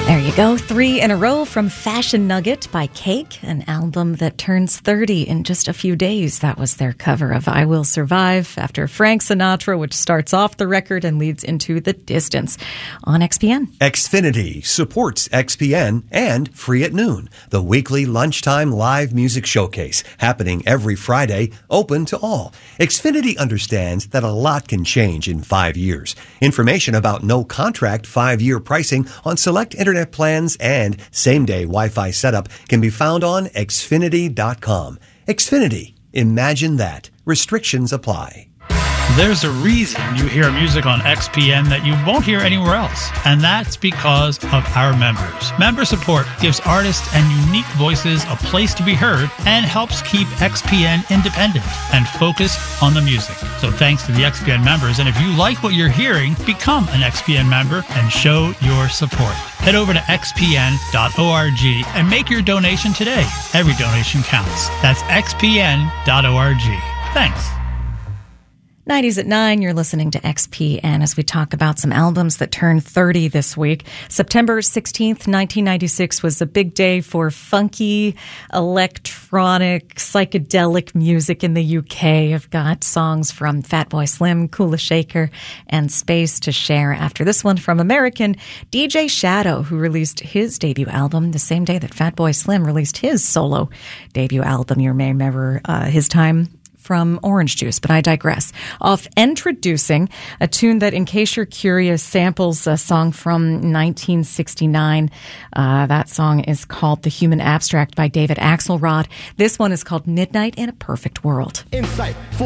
There you go. 3 in a row from Fashion Nugget by Cake, an album that turns 30 in just a few days. That was their cover of I Will Survive after Frank Sinatra, which starts off the record and leads into The Distance on XPN. Xfinity supports XPN and Free at Noon, the weekly lunchtime live music showcase happening every Friday, open to all. Xfinity understands that a lot can change in 5 years. Information about no contract 5-year pricing on select internet plans and same-day Wi-Fi setup can be found on Xfinity.com. Xfinity. Imagine that. Restrictions apply. There's a reason you hear music on XPN that you won't hear anywhere else, and that's because of our members. Member support gives artists and unique voices a place to be heard and helps keep XPN independent and focused on the music. So thanks to the XPN members, and if you like what you're hearing, become an XPN member and show your support. Head over to xpn.org and make your donation today. Every donation counts. That's xpn.org. Thanks. 90s at 9, you're listening to XPN as we talk about some albums that turned 30 this week. September 16th, 1996 was a big day for funky, electronic, psychedelic music in the UK. I've got songs from Fatboy Slim, Kula Shaker, and Space to Share. After this one from American DJ Shadow, who released his debut album the same day that Fatboy Slim released his solo debut album. You may remember his time from Orange Juice, but I digress. Off Introducing, a tune that, in case you're curious, samples a song from 1969. That song is called The Human Abstract by David Axelrod. This one is called Midnight in a Perfect World. Insight.